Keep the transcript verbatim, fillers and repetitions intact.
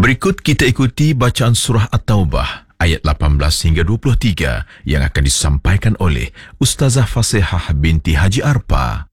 Berikut kita ikuti bacaan surah At-Taubah ayat lapan belas hingga dua puluh tiga yang akan disampaikan oleh Ustazah Fasihah binti Haji Arpa.